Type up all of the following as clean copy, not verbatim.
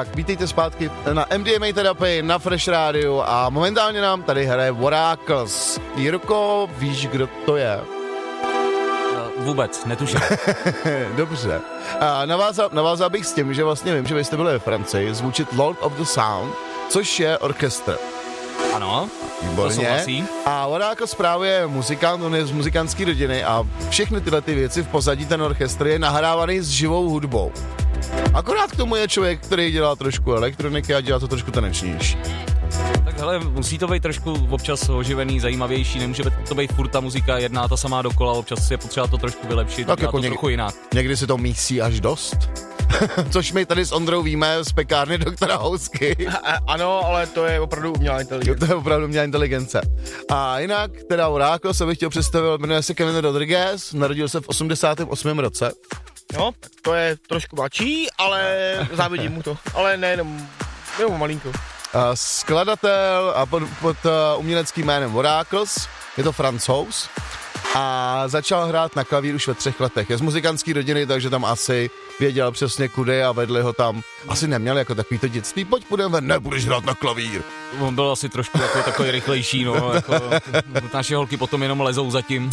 Tak, vítejte zpátky na MDMA terapii na Fresh Radio a momentálně nám tady hraje Oracles. Jirko, víš, kdo to je? Vůbec, netuším. Dobře. A navázal bych s tím, že vlastně vím, že vy jste byli ve Francii zvučit Lord of the Sound, což je orchestr. Ano, výborně. A Oracles právě je muzikant, on je z muzikantské rodiny a všechny tyhle ty věci v pozadí, ten orchestr je nahrávaný s živou hudbou. Akorát k tomu je člověk, který dělá trošku elektroniky a dělá to trošku tanečnější. Tak hele, musí to být trošku občas oživený, zajímavější, nemůže to být furt ta muzika jedná ta samá dokola, občas je potřeba to trošku vylepšit, tak jako to trochu jinak. Někdy si to mísí až dost. Což my tady s Ondrou víme z pekárny doktora Housky. Ano, ale to je opravdu umělá inteligence. To je opravdu umělá inteligence. A jinak, teda Oracles, se bych chtěl představit, jmenuje se Kevin Rodriguez, narodil se v 88. roce. No, to je trošku mladší, ale závidím mu to. Ale nejenom malinko. Skladatel a pod uměleckým jménem Oracles, je to Francouz a začal hrát na klavír už ve 3 letech. Je z muzikantské rodiny, takže tam asi věděl přesně kudy a vedli ho tam. Asi neměl jako takový to dětství, pojď půjdeme, nebudeš hrát na klavír. On byl asi trošku jako takový rychlejší, no, jako naše holky potom jenom lezou zatím.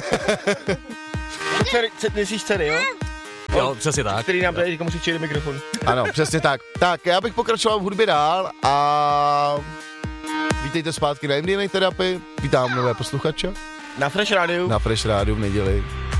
Myslíš dcery, jo? Jo, přesně tak. Který nám tady musí číst mikrofon. Ano, přesně tak. Tak, já bych pokračoval v hudbě dál a vítejte zpátky na MDMA terapii. Vítám nové posluchače. Na Fresh Radio. Na Fresh Radio v neděli.